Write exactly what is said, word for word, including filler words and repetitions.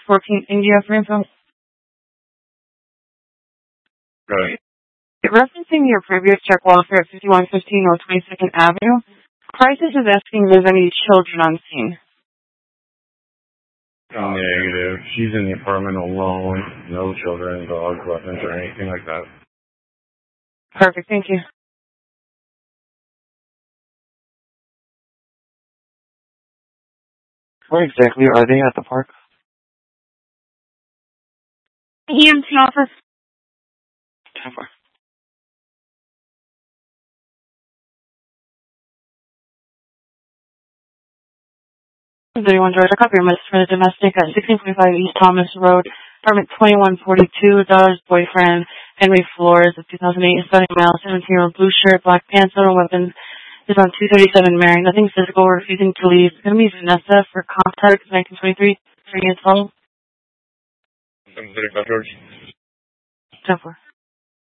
fourteen India for info. Right. Referencing your previous check welfare at fifty-one fifteen North twenty-second Avenue, Crisis is asking if there's any children on scene. Negative. She's in the apartment alone. No children, dogs, weapons, or anything like that. Perfect, thank you. Where exactly are they at the park? E M T office. ten four. thirty-one Georgia, copy your message for the domestic at sixteen forty-five East Thomas Road, apartment twenty-one forty-two, daughter's boyfriend, Henry Flores, of two thousand eight, starting male, seventeen-year-old, blue shirt, black pants, no weapons, is on two thirty-seven Mary, nothing physical, refusing to leave. It's going to be Vanessa for contact, nineteen twenty-three, three years old. seven thirty-five George. ten four.